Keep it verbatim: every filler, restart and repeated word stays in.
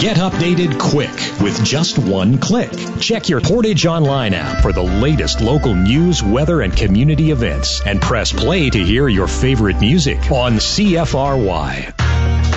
Get updated quick with just one click. Check your Portage Online app for the latest local news, weather, and community events. And press play to hear your favorite music on C F R Y.